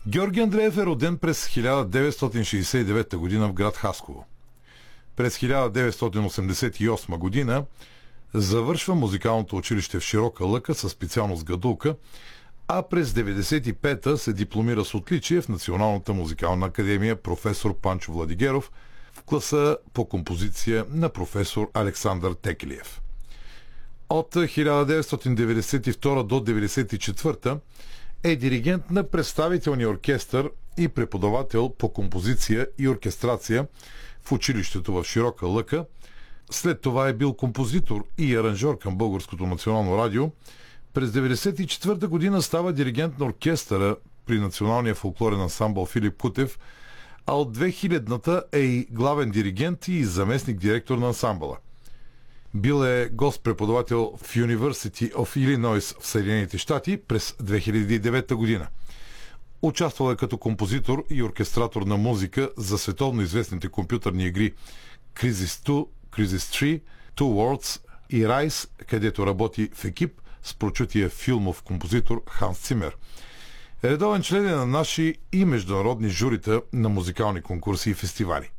Георги Андреев е роден през 1969 г. в град Хасково. През 1988 година завършва музикалното училище в Широка лъка със специалност гадулка, а през 1995-та се дипломира с отличие в Националната музикална академия професор Панчо Владигеров в класа по композиция на професор Александър Текелиев. От 1992 до 1994 е диригент на представителния оркестър и преподавател по композиция и оркестрация в училището в Широка лъка. След това е бил композитор и аранжьор към Българското национално радио. През 1994 година става диригент на оркестъра при Националния фолклорен ансамбъл Филип Кутев, а от 2000-та е и главен диригент и заместник директор на ансамбъла. Бил е гост-преподавател в University of Illinois в Съединените щати през 2009 година. Участвал е като композитор и оркестратор на музика за световно известните компютърни игри Crisis 2, Crisis 3, Two Worlds и Rise, където работи в екип с прочутия филмов композитор Ханс Цимер. Редовен член е на наши и международни журита на музикални конкурси и фестивали.